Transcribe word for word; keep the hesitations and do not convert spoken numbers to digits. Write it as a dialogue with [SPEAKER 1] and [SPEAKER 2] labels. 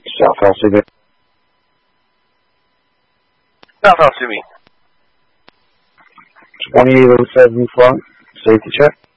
[SPEAKER 1] South L C B.
[SPEAKER 2] South L C B.
[SPEAKER 1] twenty-eight oh seven front, safety check.